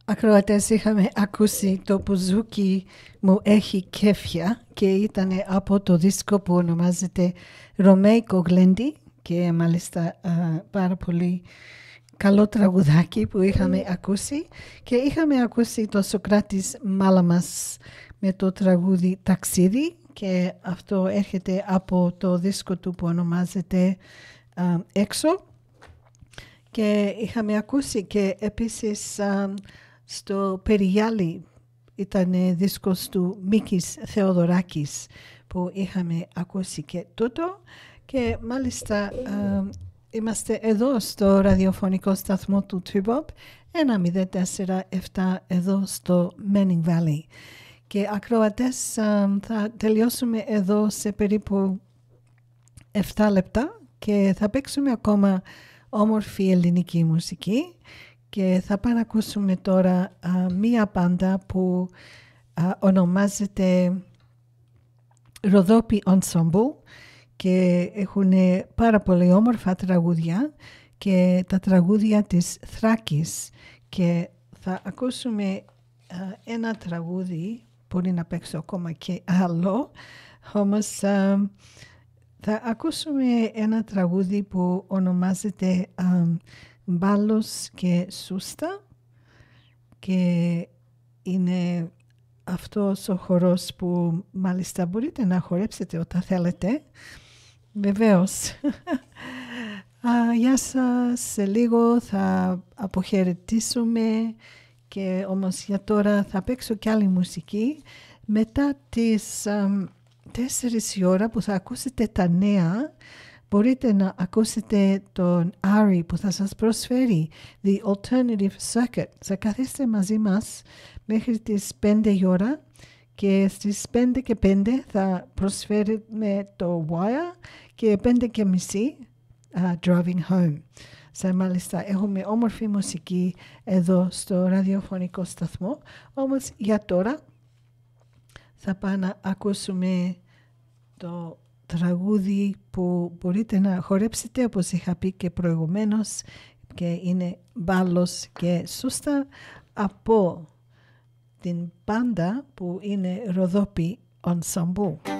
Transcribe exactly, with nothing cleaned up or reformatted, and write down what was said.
ακροατές, είχαμε ακούσει το «Μπουζούκι μου έχει κέφια» και ήταν από το δίσκο που ονομάζεται «Ρωμαϊκό Γλέντι» και μάλιστα α, πάρα πολύ καλό τραγουδάκι που είχαμε ακούσει. Και είχαμε ακούσει το Σοκράτης Μάλαμας με το τραγούδι «Ταξίδι» και αυτό έρχεται από το δίσκο του που ονομάζεται α, «Έξω». Και είχαμε ακούσει και επίσης α, στο «Περιγιάλι» ήταν δίσκος του Μίκης Θεοδωράκης που είχαμε ακούσει και τούτο. Και μάλιστα α, είμαστε εδώ στο ραδιοφωνικό σταθμό του Tribop ένα μηδέν τέσσερα επτά εδώ στο Manning Valley. Και ακροατές, α, θα τελειώσουμε εδώ σε περίπου επτά λεπτά και θα παίξουμε ακόμα όμορφη ελληνική μουσική και θα πάμε να ακούσουμε τώρα α, μία μπάντα που α, ονομάζεται Ροδόπη Ensemble και έχουν πάρα πολύ όμορφα τραγούδια και τα τραγούδια της Θράκης, και θα ακούσουμε α, ένα τραγούδι, μπορεί να παίξω ακόμα και άλλο, όμως α, θα ακούσουμε ένα τραγούδι που ονομάζεται uh, «Μπάλος και Σούστα» και είναι αυτός ο χορός που μάλιστα μπορείτε να χορέψετε όταν θέλετε. Βεβαίως. uh, γεια σας, σε λίγο θα αποχαιρετήσουμε και όμως για τώρα θα παίξω κι άλλη μουσική μετά τις... Uh, Τέσσερις η ώρα που θα ακούσετε τα νέα. Μπορείτε να ακούσετε τον Άρη που θα σας προσφέρει The Alternative Circuit. Θα καθίσετε μαζί μας μέχρι τις πέντε η ώρα και στις πέντε και πέντε θα προσφέρουμε το Wire και πέντε και μισή uh, Driving Home. Σαν μάλιστα έχουμε όμορφη μουσική εδώ στο ραδιοφωνικό σταθμό, όμως για τώρα θα πάμε να ακούσουμε το τραγούδι που μπορείτε να χορέψετε όπως είχα πει και προηγουμένως και είναι «Μπάλος και Σούστα» από την μπάντα που είναι Ροδόπη Ensemble.